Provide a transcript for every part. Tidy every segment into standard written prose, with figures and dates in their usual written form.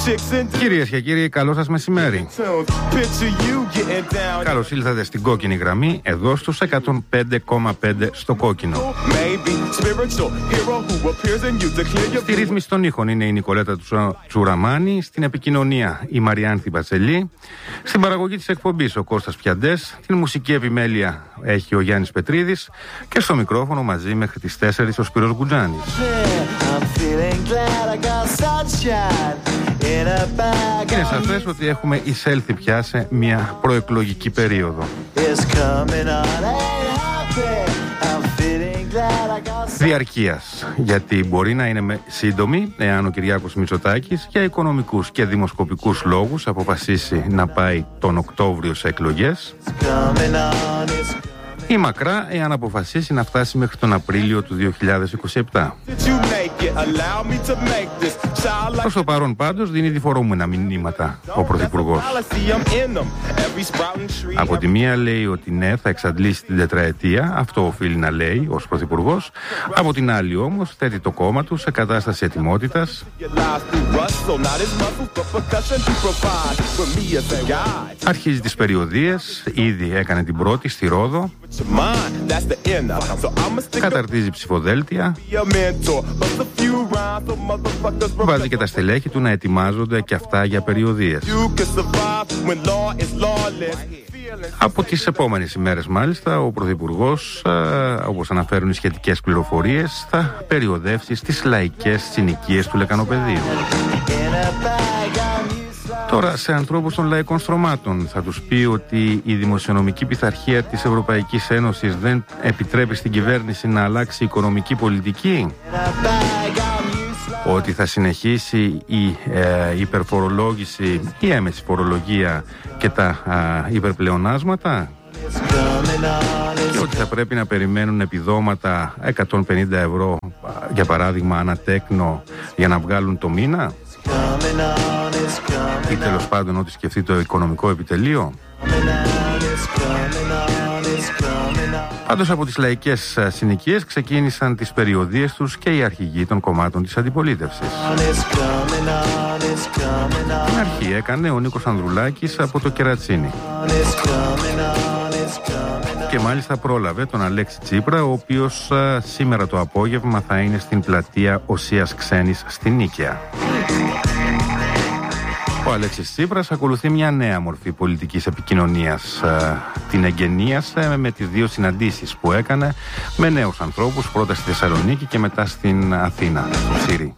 Κυρίες και κύριοι, καλό σας μεσημέρι. Καλώς ήλθατε στην κόκκινη γραμμή, εδώ στους 105,5 στο κόκκινο. Στη ρύθμιση των ήχων είναι η Νικολέτα Τσουραμάνη, στην επικοινωνία η Μαριάνθη Μπατσελή, στην παραγωγή της εκπομπής ο Κώστας Πιαντές, την μουσική επιμέλεια έχει ο Γιάννης Πετρίδης και στο μικρόφωνο μαζί μέχρι τις 4 ο Σπύρος Γκουτζάνης. Είναι σαφές ότι έχουμε εισέλθει πια σε μια προεκλογική περίοδο διαρκείας, γιατί μπορεί να είναι σύντομη εάν ο Κυριάκος Μητσοτάκης για οικονομικούς και δημοσκοπικούς λόγους αποφασίσει να πάει τον Οκτώβριο σε εκλογές, ή μακρά εάν αποφασίσει να φτάσει μέχρι τον Απρίλιο του 2027. Προς το παρόν πάντως δίνει διφορούμενα μηνύματα ο Πρωθυπουργός. Από τη μία λέει ότι ναι, θα εξαντλήσει την τετραετία, αυτό οφείλει να λέει ως Πρωθυπουργός. Από την άλλη όμως θέτει το κόμμα του σε κατάσταση ετοιμότητας. Αρχίζει τις περιοδίες, ήδη έκανε την πρώτη στη Ρόδο. Καταρτίζει ψηφοδέλτια. Βάζει και τα στελέχη του να ετοιμάζονται και αυτά για περιοδίες. Από τις επόμενες ημέρες μάλιστα ο Πρωθυπουργός, όπως αναφέρουν οι σχετικές πληροφορίες, θα περιοδεύσει στις λαϊκές συνοικίες του Λεκανοπεδίου. Τώρα σε ανθρώπους των λαϊκών στρωμάτων θα τους πει ότι η δημοσιονομική πειθαρχία της Ευρωπαϊκής Ένωσης δεν επιτρέπει στην κυβέρνηση να αλλάξει οικονομική πολιτική, ότι θα συνεχίσει η υπερφορολόγηση, η έμεση φορολογία και τα υπερπλεονάσματα, και ότι θα πρέπει να περιμένουν επιδόματα 150 ευρώ για παράδειγμα ανατέκνο για να βγάλουν το μήνα, ή τέλος πάντων ό,τι σκεφτεί το οικονομικό επιτελείο. Πάντως από τις λαϊκές συνοικίες ξεκίνησαν τις περιοδίες τους και οι αρχηγοί των κομμάτων της αντιπολίτευσης. Την αρχή έκανε ο Νίκος Ανδρουλάκης από το Κερατσίνι. Και μάλιστα πρόλαβε τον Αλέξη Τσίπρα, ο οποίος σήμερα το απόγευμα θα είναι στην πλατεία Οσίας Ξένης στην Νίκαια. Ο Αλέξης Τσίπρας ακολουθεί μια νέα μορφή πολιτικής επικοινωνίας. Την εγκαινίασε με τις δύο συναντήσεις που έκανε με νέους ανθρώπους, πρώτα στη Θεσσαλονίκη και μετά στην Αθήνα, στο Σύρι.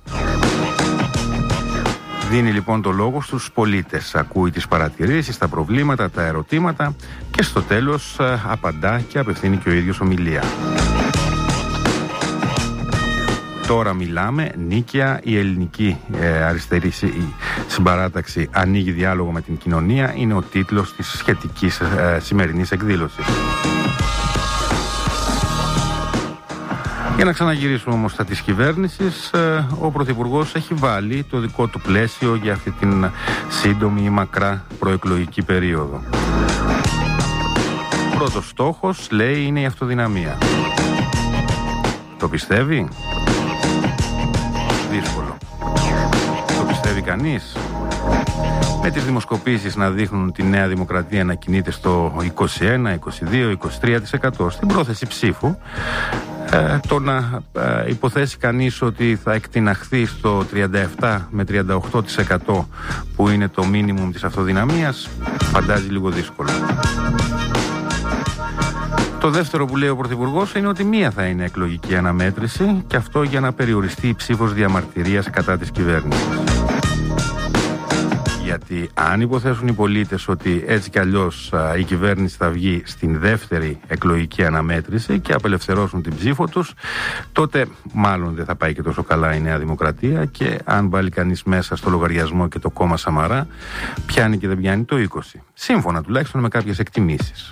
Δίνει λοιπόν το λόγο στους πολίτες, ακούει τις παρατηρήσεις, τα προβλήματα, τα ερωτήματα και στο τέλος απαντά και απευθύνει και ο ίδιος ομιλία. Τώρα μιλάμε, Νίκαια, η ελληνική αριστερή συμπαράταξη ανοίγει διάλογο με την κοινωνία, είναι ο τίτλος της σχετικής σημερινής εκδήλωσης. Για να ξαναγυρίσουμε όμως στα της κυβέρνησης, ο Πρωθυπουργός έχει βάλει το δικό του πλαίσιο για αυτή την σύντομη ή μακρά προεκλογική περίοδο. Πρώτος στόχος, λέει, είναι η αυτοδυναμία. Το πιστεύει? Δύσκολο. Το πιστεύει κανείς? Με τις δημοσκοπήσεις να δείχνουν τη Νέα Δημοκρατία να κινείται στο 21, 22, 23% στην πρόθεση ψήφου, το να υποθέσει κανείς ότι θα εκτιναχθεί στο 37 με 38% που είναι το μίνιμουμ της αυτοδυναμίας, φαντάζει λίγο δύσκολο. Το δεύτερο που λέει ο Πρωθυπουργός είναι ότι μία θα είναι εκλογική αναμέτρηση, και αυτό για να περιοριστεί η ψήφος διαμαρτυρίας κατά της κυβέρνησης. Γιατί αν υποθέσουν οι πολίτες ότι έτσι κι αλλιώς η κυβέρνηση θα βγει στην δεύτερη εκλογική αναμέτρηση και απελευθερώσουν την ψήφο τους, τότε μάλλον δεν θα πάει και τόσο καλά η Νέα Δημοκρατία, και αν βάλει κανείς μέσα στο λογαριασμό και το κόμμα Σαμαρά, πιάνει και δεν πιάνει το 20. Σύμφωνα τουλάχιστον με κάποιες εκτιμήσεις.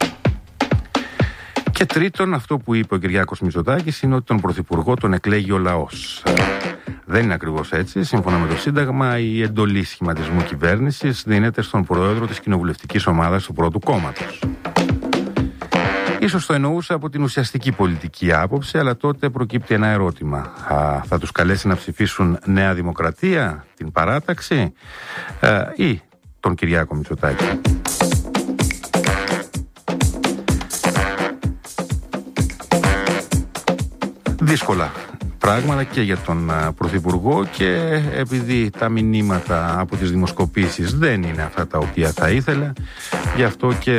Και τρίτον, αυτό που είπε ο Κυριάκος Μητσοτάκης είναι ότι τον Πρωθυπουργό τον εκλέγει ο λαός. Δεν είναι ακριβώς έτσι. Σύμφωνα με το Σύνταγμα, η εντολή σχηματισμού κυβέρνησης δίνεται στον πρόεδρο της κοινοβουλευτικής ομάδας του πρώτου κόμματος. Ίσως το εννοούσα από την ουσιαστική πολιτική άποψη, αλλά τότε προκύπτει ένα ερώτημα. Θα τους καλέσει να ψηφίσουν Νέα Δημοκρατία, την παράταξη ή τον Κυριάκο Μητσοτάκη? Δύσκολα πράγματα και για τον Πρωθυπουργό, και επειδή τα μηνύματα από τις δημοσκοπήσεις δεν είναι αυτά τα οποία θα ήθελα, γι' αυτό και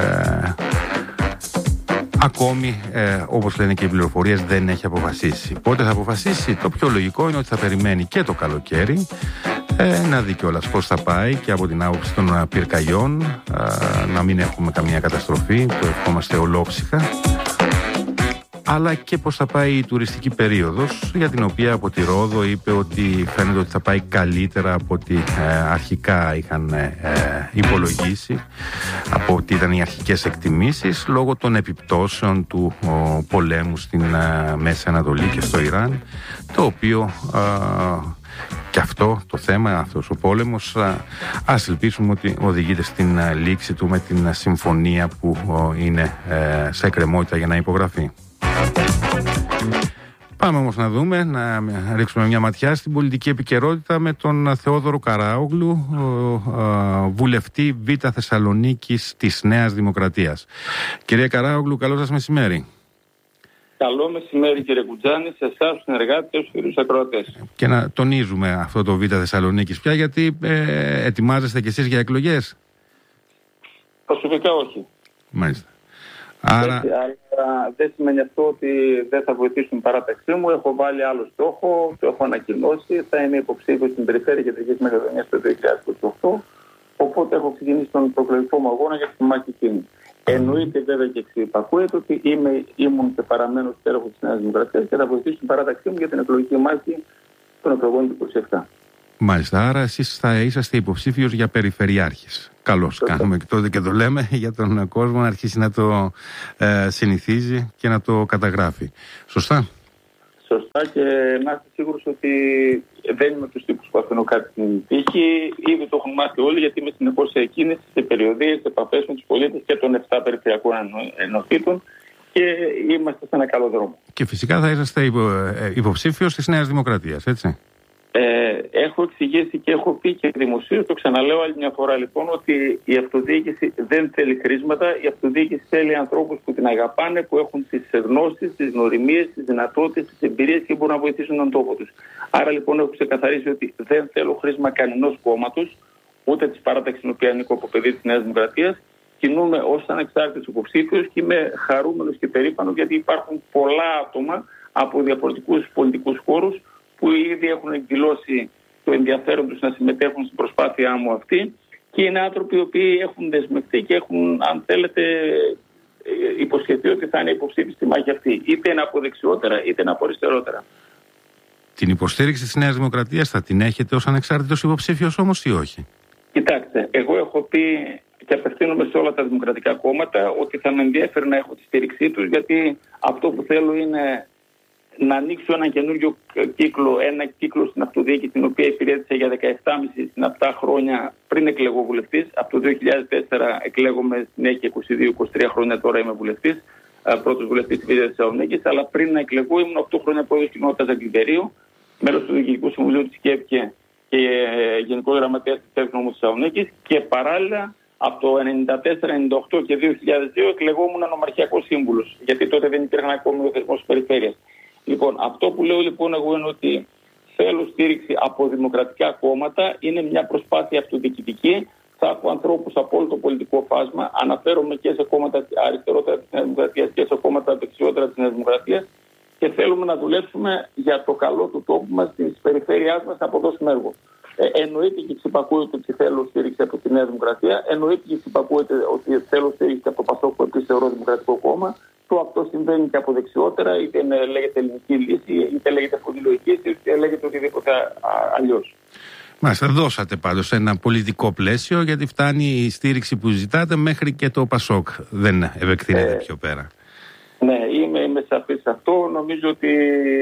ακόμη, όπως λένε και οι πληροφορίες, δεν έχει αποφασίσει. Πότε θα αποφασίσει? Το πιο λογικό είναι ότι θα περιμένει και το καλοκαίρι, να δει κιόλας πώς θα πάει και από την άποψη των πυρκαγιών, να μην έχουμε καμία καταστροφή, το ευχόμαστε ολόψυχα, αλλά και πώς θα πάει η τουριστική περίοδος, για την οποία από τη Ρόδο είπε ότι φαίνεται ότι θα πάει καλύτερα από ό,τι αρχικά είχαν υπολογίσει, από ό,τι ήταν οι αρχικές εκτιμήσεις, λόγω των επιπτώσεων του πολέμου στην Μέση Ανατολή και στο Ιράν, το οποίο και αυτό το θέμα, αυτός ο πόλεμος, ας ελπίσουμε ότι οδηγείται στην λήξη του με την συμφωνία που είναι σε εκκρεμότητα για να υπογραφεί. Πάμε όμως να δούμε, να ρίξουμε μια ματιά στην πολιτική επικαιρότητα με τον Θεόδωρο Καράογλου, βουλευτή Β' Θεσσαλονίκης της Νέας Δημοκρατίας. Κυρία Καράογλου, καλό σας μεσημέρι. Καλό μεσημέρι, κύριε Κουτζάνη, σε εσάς, τους συνεργάτες και στους φίλους ακροατές. Και να τονίζουμε αυτό το Β' Θεσσαλονίκης πια, γιατί ετοιμάζεστε κι εσείς για εκλογές? Προσωπικά όχι. Μάλιστα. Άρα δεν σημαίνει αυτό ότι δεν θα βοηθήσουν την παράταξή μου. Έχω βάλει άλλο στόχο, το έχω ανακοινώσει. Θα είμαι υποψήφιος στην Περιφέρεια Κεντρικής Μακεδονίας το 2028. Οπότε έχω ξεκινήσει τον προεκλογικό μου αγώνα για τη μάχη εκείνη. Εννοείται βέβαια και εξυπακούεται ότι ήμουν και παραμένω στέλεχος της Νέας Δημοκρατίας και θα βοηθήσω την παράταξή μου για την εκλογική μάχη των εκλογών του 2027. Μάλιστα, άρα εσείς θα είσαστε υποψήφιος για περιφερειάρχης. Καλώς κάνουμε και τότε και το λέμε για τον κόσμο να αρχίσει να το συνηθίζει και να το καταγράφει. Σωστά? Σωστά, και να είστε σίγουρος ότι δεν είμαι τους τύπους που αφήνω κάτι στην τύχη. Ήδη το έχουν μάθει όλοι, γιατί είμαι συνεχώς σε κίνηση, σε περιοδίες, σε επαφές με τους πολίτες και των 7 περιφερειακών ενωτήτων και είμαστε σε ένα καλό δρόμο. Και φυσικά θα είσαστε υποψήφιος της Νέας Δημοκρατίας, έτσι? Έχω εξηγήσει και έχω πει και δημοσίως, το ξαναλέω άλλη μια φορά λοιπόν, ότι η αυτοδιοίκηση δεν θέλει χρήσματα. Η αυτοδιοίκηση θέλει ανθρώπους που την αγαπάνε, που έχουν τις γνώσεις, τις γνωριμίες, τις δυνατότητες, τις εμπειρίες και μπορούν να βοηθήσουν τον τόπο τους. Άρα λοιπόν έχω ξεκαθαρίσει ότι δεν θέλω χρήσμα κανενός κόμματος, ούτε της παράταξης στην οποία ανήκω από παιδί της Νέας Δημοκρατίας. Κινούμαι ως ανεξάρτητος υποψήφιος και είμαι χαρούμενος και περήφανος, γιατί υπάρχουν πολλά άτομα από διαφορετικούς πολιτικούς χώρους που ήδη έχουν εκδηλώσει το ενδιαφέρον τους να συμμετέχουν στην προσπάθειά μου αυτή, και είναι άνθρωποι οι οποίοι έχουν δεσμευτεί και έχουν, αν θέλετε, υποσχεθεί ότι θα είναι υποψήφιοι στη μάχη αυτή, είτε είναι από δεξιότερα είτε είναι από αριστερότερα. Την υποστήριξη της Νέας Δημοκρατίας θα την έχετε ως ανεξάρτητος υποψήφιος όμως ή όχι? Κοιτάξτε, εγώ έχω πει και απευθύνομαι σε όλα τα δημοκρατικά κόμματα ότι θα με ενδιαφέρει να έχω τη στήριξή τους, γιατί αυτό που θέλω είναι να ανοίξω ένα καινούριο κύκλο, ένα κύκλο στην αυτοδιοίκηση, την οποία υπηρέτησα για 17,5 συναπτά χρόνια πριν εκλεγώ βουλευτής. Από το 2004 εκλέγομαι, συνέχεια 22-23 χρόνια τώρα είμαι βουλευτής, πρώτος βουλευτής της Β' Θεσσαλονίκης, αλλά πριν να εκλεγώ ήμουν 8 χρόνια πρόεδρος κοινότητας Αγγλιβερίου, μέλος του Διοικητικού Συμβουλίου της ΚΕΠΚΕ και Γενικός Γραμματέας της ΚΕΠΚΕ Νομού Θεσσαλονίκης, και παράλληλα από το 1994, 1998 και 2002 εκλεγόμουν νομαρχιακός σύμβουλος, γιατί τότε δεν υπήρχαν ακόμη ο θεσμός της περιφέρειας. Λοιπόν, αυτό που λέω λοιπόν εγώ είναι ότι θέλω στήριξη από δημοκρατικά κόμματα. Είναι μια προσπάθεια αυτοδιοικητική. Θα έχω ανθρώπους από όλο το πολιτικό φάσμα. Αναφέρομαι και σε κόμματα αριστερότερα της Νέας Δημοκρατίας και σε κόμματα δεξιότερα της Νέας Δημοκρατίας. Και θέλουμε να δουλέψουμε για το καλό του τόπου μας, της περιφέρειάς μας, να αποδώσουμε έργο. Εννοείται και εξυπακούεται ότι θέλω στήριξη από τη Νέα Δημοκρατία. Εννοείται και εξυπακούεται ότι θέλω στήριξη από το ΠΑΣΟΚ, που επίσης θεωρώ δημοκρατικό κόμμα. Το αυτό συμβαίνει και από δεξιότερα, είτε λέγεται ελληνική λύση, είτε λέγεται φωνηλογική, είτε λέγεται οτιδήποτε αλλιώς. Μάλιστα, δώσατε πάντως ένα πολιτικό πλαίσιο, γιατί φτάνει η στήριξη που ζητάτε μέχρι και το ΠΑΣΟΚ. Δεν επεκτείνεται πιο πέρα. Ναι, είμαι σαφής σε αυτό. Νομίζω ότι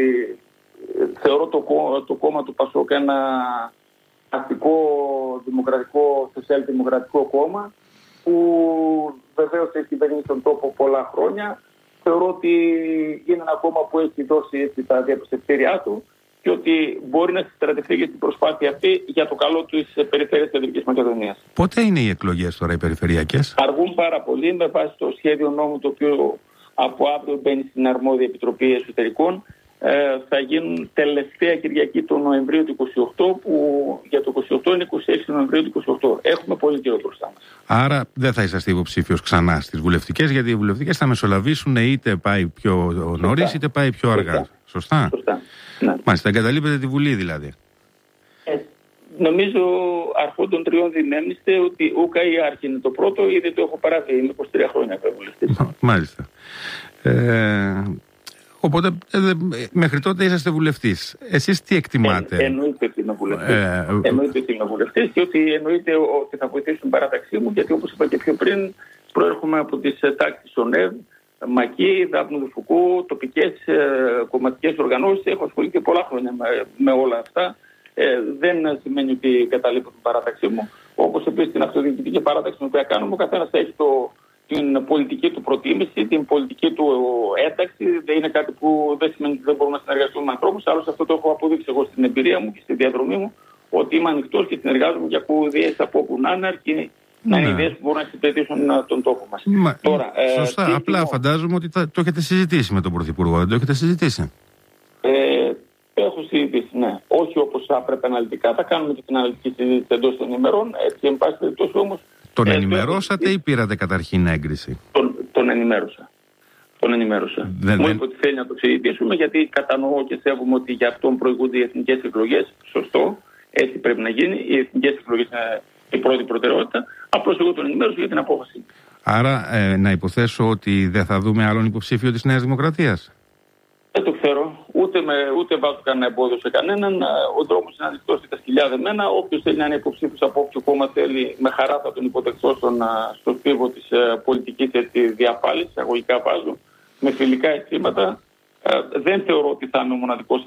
θεωρώ το κόμμα του ΠΑΣΟΚ ένα αστικό, δημοκρατικό, σοσιαλδημοκρατικό κόμμα, που βεβαίως έχει κυβερνήσει τον τόπο πολλά χρόνια. Θεωρώ ότι είναι ένα κόμμα που έχει δώσει έτσι τα διαπιστευτήριά του και ότι μπορεί να συστρατευτεί για την προσπάθεια αυτή για το καλό της περιφέρειας της Κεντρικής Μακεδονίας. Πότε είναι οι εκλογές τώρα οι περιφερειακές? Αργούν πάρα πολύ με βάση το σχέδιο νόμου το οποίο από αύριο μπαίνει στην αρμόδια Επιτροπή Εσωτερικών. Θα γίνουν τελευταία Κυριακή του Νοεμβρίου του 28, που για το 28 είναι 26 Νοεμβρίου του 28. Έχουμε πολύ καιρό μπροστά μας. Άρα δεν θα είσαστε υποψήφιος ξανά στις βουλευτικές, γιατί οι βουλευτικές θα μεσολαβήσουν, είτε πάει πιο νωρίς είτε πάει πιο αργά. Σωστά. Ναι. Μάλιστα, εγκαταλείπετε τη Βουλή δηλαδή. Νομίζω αρχών των τριών δυνέμιστε ότι ούκα η άρχη είναι το πρώτο, ήδη το έχω παράδει. Είμαι 23 χρόνια βουλευτής. Μάλιστα. Οπότε μέχρι τότε είσαστε βουλευτής. Εσείς τι εκτιμάτε? Εννοείται ότι είμαι βουλευτής. Εννοείται ότι είμαι βουλευτής και ότι εννοείται ότι θα βοηθήσουν την παράταξή μου, γιατί όπως είπα και πιο πριν, προέρχομαι από τις τάξεις ΟΝΕΒ, ΜΑΚΙ, Δάφνου του Φουκού, τοπικές κομματικές οργανώσεις. Έχω ασχοληθεί πολλά χρόνια με όλα αυτά. Δεν σημαίνει ότι καταλείπω την παράταξή μου. Όπως επίσης την αυτοδιοικητική παράταξη την οποία κάνουμε, ο καθένας έχει την πολιτική του προτίμηση, την πολιτική του ένταξη. Δεν είναι κάτι που δεν σημαίνει ότι δεν μπορούμε να συνεργαστούμε με ανθρώπους. Άλλωστε, αυτό το έχω αποδείξει εγώ στην εμπειρία μου και στη διαδρομή μου, ότι είμαι ανοιχτός και συνεργάζομαι για ιδέες από όπου να είναι, αρκεί να είναι ιδέες που μπορούν να εξυπηρετήσουν τον τόπο μας. Τώρα, σωστά. Απλά φαντάζομαι ότι το έχετε συζητήσει με τον Πρωθυπουργό. Δεν το έχετε συζητήσει? Έχω συζητήσει, ναι. Όχι όπως θα έπρεπε αναλυτικά. Θα κάνουμε και την αναλυτική συζήτηση εντός των ημερών. Έτσι, εν πάση περιπτώσει όμως. Τον ενημερώσατε ή πήρατε καταρχήν έγκριση? Τον ενημέρωσα. Μου είπε ότι θέλει να το συζητήσουμε, γιατί κατανοώ και σέβομαι ότι για αυτόν προηγούνται οι εθνικές εκλογές. Σωστό. Έτσι πρέπει να γίνει. Οι εθνικές εκλογές είναι η πρώτη προτεραιότητα. Απλώς εγώ τον ενημέρωσα για την απόφαση. Άρα να υποθέσω ότι δεν θα δούμε άλλον υποψήφιο της Νέας Δημοκρατίας? Δεν το ξέρω. Ούτε βάζω κανένα εμπόδιο σε κανέναν. Ο δρόμος είναι ανοιχτός και τα σκυλιά δεμένα. Όποιος θέλει να είναι υποψήφιος από όποιο κόμμα θέλει, με χαρά θα τον υποδεχθώ στο στίβο της πολιτικής διαπάλης. Αγωγικά βάζω με φιλικά αισθήματα. Δεν θεωρώ ότι θα είμαι ο μοναδικός